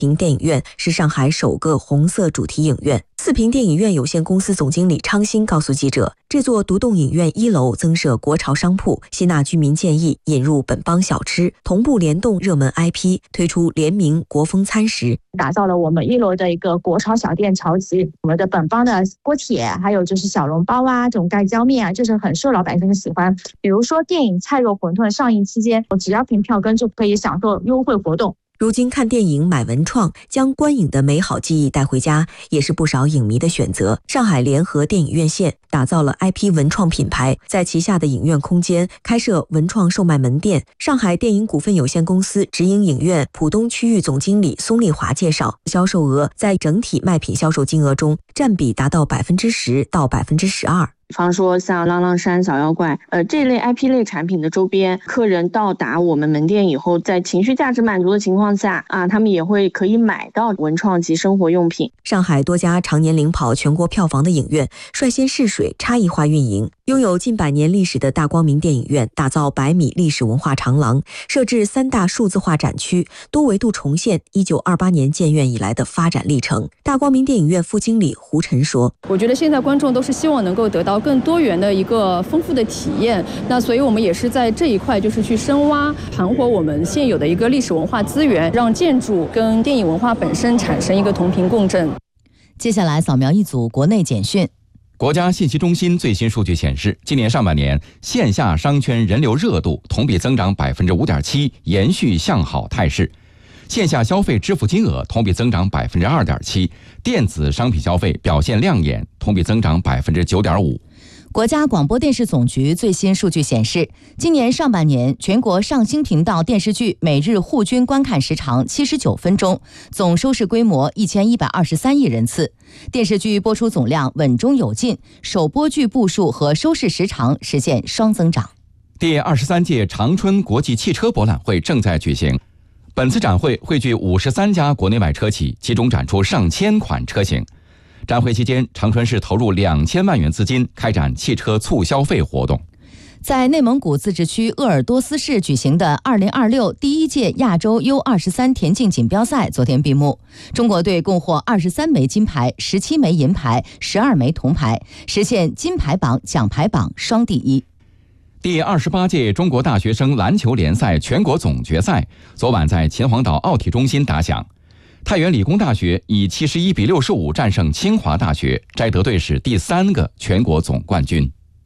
平电影院是上海首个红色主题影院。四平电影院有限公司总经理昌新告诉记者，这座独栋影院1楼增设国潮商铺，吸纳居民建议引入本帮小吃，同步联动热门 IP， 推出联名国风餐食， 打造了我们1楼的一个国潮小店潮集。我们的本帮的锅贴，还有就是小笼包啊，这种盖浇面啊，这是很受老百姓的喜欢。比如说电影《菜肉馄饨》上映期间，只要凭票根就可以享受优惠活动。 如今看电影买文创，将观影的美好记忆带回家，也是不少影迷的选择。上海联合电影院线打造了 IP 文创品牌，在旗下的影院空间开设文创售卖门店。上海电影股份有限公司直营影院浦东区域总经理孙丽华介绍，销售额在整体卖品销售金额中占比达到10%到12%。 比方说像浪浪山小妖怪，这类 IP 类产品的周边，客人到达我们门店以后，在情绪价值满足的情况下他们也会可以买到文创及生活用品。 上海多家常年领跑全国票房的影院率先试水差异化运营。拥有近100年历史的大光明电影院打造100米历史文化长廊，设置3大数字化展区，多维度重现1928年建院以来的发展历程。大光明电影院副经理胡晨说， 我觉得现在观众都是希望能够得到更多元的一个丰富的体验，那所以我们也是在这一块就是去深挖盘活我们现有的一个历史文化资源，让建筑跟电影文化本身产生一个同频共振。 接下来扫描一组国内简讯。 国家信息中心最新数据显示，今年上半年线下商圈人流热度同比增长5.7%，延续向好态势。线下消费支付金额同比增长2.7%，电子商品消费表现亮眼，同比增长9.5%。 国家广播电视总局最新数据显示，今年上半年全国上星频道电视剧每日户均观看时长79分钟，总收视规模1123亿人次，电视剧播出总量稳中有进，首播剧部数和收视时长实现双增长。 第23届长春国际汽车博览会正在举行，本次展会汇聚53家国内外车企，集中展出上千款车型。展会期间，长春市投入2000万元资金开展汽车促消费活动。 在内蒙古自治区鄂尔多斯市举行的2026第1届亚洲 U23 田径锦标赛昨天闭幕，中国队共获23枚金牌、17枚银牌、12枚铜牌，实现金牌榜、奖牌榜双第一。 第28届中国大学生篮球联赛全国总决赛昨晚在秦皇岛奥体中心打响，太原理工大学以71-65战胜清华大学，摘得队史第3个全国总冠军。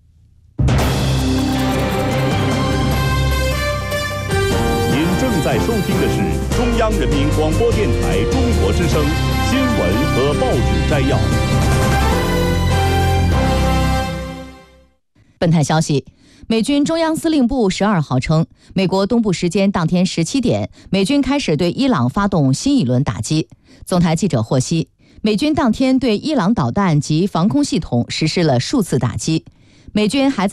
您正在收听的是中央人民广播电台中国之声新闻和报纸摘要。 本台消息，美军中央司令部12号称，美国东部时间当天17点，美军开始对伊朗发动新一轮打击。总台记者获悉，美军当天对伊朗导弹及防空系统实施了数次打击，美军还在